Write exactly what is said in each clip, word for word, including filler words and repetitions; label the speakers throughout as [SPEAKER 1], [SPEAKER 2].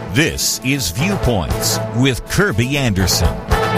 [SPEAKER 1] This is Viewpoints with Kirby Anderson.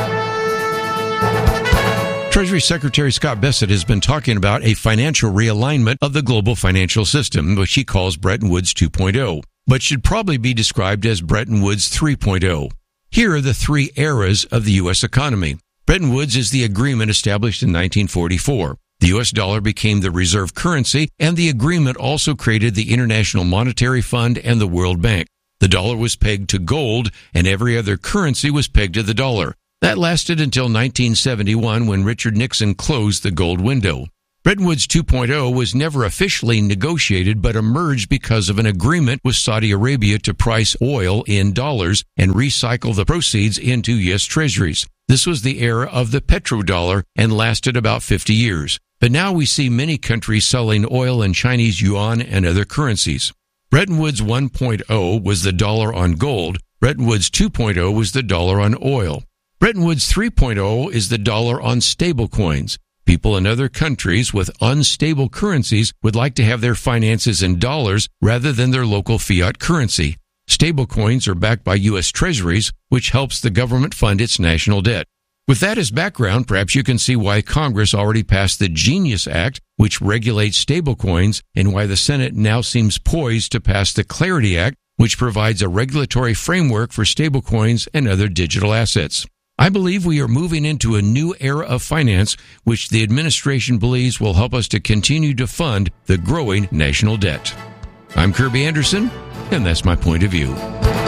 [SPEAKER 2] Treasury Secretary Scott Bessent has been talking about a financial realignment of the global financial system, which he calls Bretton Woods two point oh, but should probably be described as Bretton Woods three point oh. Here are the three eras of the U S economy. Bretton Woods is the agreement established in nineteen forty-four. The U S dollar became the reserve currency, and the agreement also created the International Monetary Fund and the World Bank. The dollar was pegged to gold, and every other currency was pegged to the dollar. That lasted until nineteen seventy-one, when Richard Nixon closed the gold window. Bretton Woods two point oh was never officially negotiated, but emerged because of an agreement with Saudi Arabia to price oil in dollars and recycle the proceeds into U S treasuries. This was the era of the petrodollar and lasted about fifty years. But now we see many countries selling oil in Chinese yuan and other currencies. Bretton Woods one point oh was the dollar on gold. Bretton Woods two point oh was the dollar on oil. Bretton Woods three point oh is the dollar on stablecoins. People in other countries with unstable currencies would like to have their finances in dollars rather than their local fiat currency. Stablecoins are backed by U S treasuries, which helps the government fund its national debt. With that as background, perhaps you can see why Congress already passed the GENIUS Act, which regulates stablecoins, and why the Senate now seems poised to pass the Clarity Act, which provides a regulatory framework for stablecoins and other digital assets. I believe we are moving into a new era of finance, which the administration believes will help us to continue to fund the growing national debt. I'm Kirby Anderson, and that's my point of view.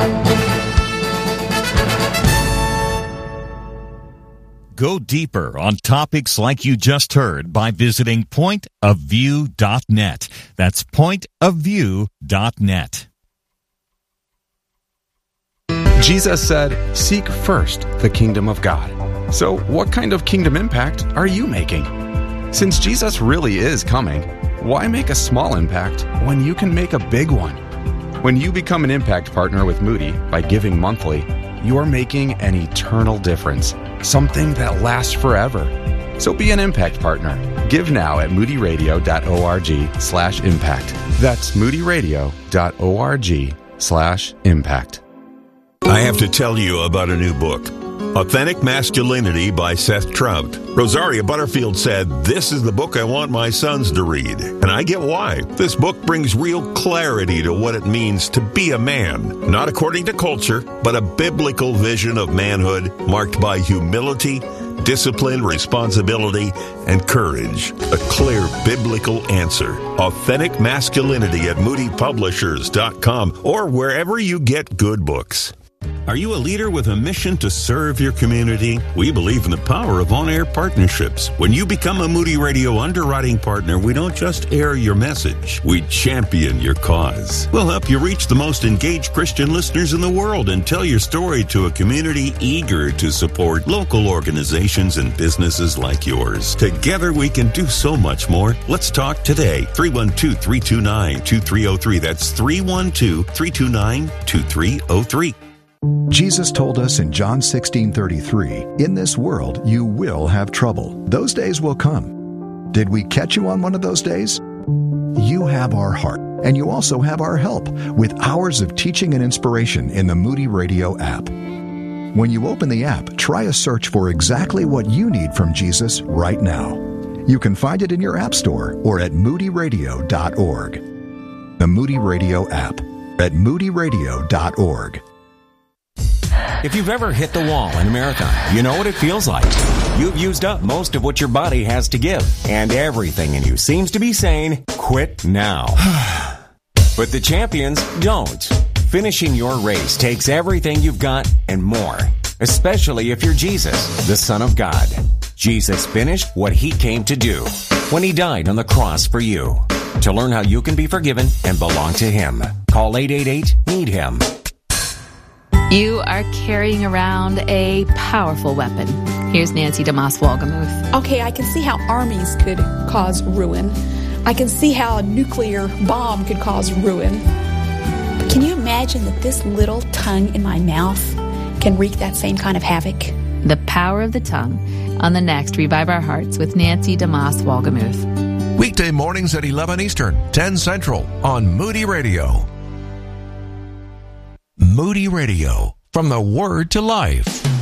[SPEAKER 1] Go deeper on topics like you just heard by visiting point of view dot net. That's point of view dot net.
[SPEAKER 3] Jesus said, "Seek first the kingdom of God." So what kind of kingdom impact are you making? Since Jesus really is coming, why make a small impact when you can make a big one? When you become an impact partner with Moody by giving monthly, you're making an eternal difference, something that lasts forever. So be an impact partner. Give now at moody radio dot org slash impact. That's moody radio dot org slash impact.
[SPEAKER 4] I have to tell you about a new book, Authentic Masculinity by Seth Trout. Rosaria Butterfield said, "This is the book I want my sons to read." And I get why. This book brings real clarity to what it means to be a man, not according to culture, but a biblical vision of manhood marked by humility, discipline, responsibility, and courage. A clear biblical answer. Authentic Masculinity at moody publishers dot com or wherever you get good books. Are you a leader with a mission to serve your community? We believe in the power of on-air partnerships. When you become a Moody Radio underwriting partner, we don't just air your message, we champion your cause. We'll help you reach the most engaged Christian listeners in the world and tell your story to a community eager to support local organizations and businesses like yours. Together we can do so much more. Let's talk today. three one two, three two nine, two three zero three. That's three one two, three two nine, two three zero three.
[SPEAKER 5] Jesus told us in John sixteen thirty-three, "In this world you will have trouble. Those days will come." Did we catch you on one of those days? You have our heart, and you also have our help with hours of teaching and inspiration in the Moody Radio app. When you open the app, try a search for exactly what you need from Jesus right now. You can find it in your app store or at moody radio dot org. The Moody Radio app at moody radio dot org.
[SPEAKER 6] If you've ever hit the wall in a marathon, you know what it feels like. You've used up most of what your body has to give, and everything in you seems to be saying, quit now. But the champions don't. Finishing your race takes everything you've got and more, especially if you're Jesus, the Son of God. Jesus finished what he came to do when he died on the cross for you. To learn how you can be forgiven and belong to him, call eight eight eight, need him.
[SPEAKER 7] You are carrying around a powerful weapon. Here's Nancy DeMoss Wolgemuth.
[SPEAKER 8] Okay, I can see how armies could cause ruin. I can see how a nuclear bomb could cause ruin. But can you imagine that this little tongue in my mouth can wreak that same kind of havoc?
[SPEAKER 7] The power of the tongue on the next Revive Our Hearts with Nancy DeMoss Wolgemuth.
[SPEAKER 9] Weekday mornings at eleven Eastern, ten Central on Moody Radio. Moody Radio, from the Word to Life.